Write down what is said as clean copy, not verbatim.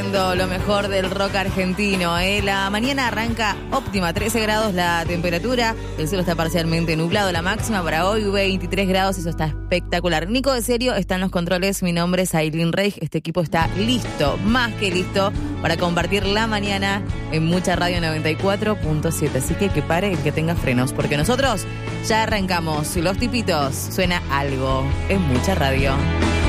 Lo mejor del rock argentino. La mañana arranca óptima, 13 grados la temperatura, el cielo está parcialmente nublado, la máxima para hoy 23 grados, eso está espectacular. Nico de Serio está en los controles, mi nombre es Ailín Reich, este equipo está listo, más que listo, para compartir la mañana en Mucha Radio 94.7, así que pare el que tenga frenos, porque nosotros ya arrancamos, los tipitos, suena algo en Mucha Radio.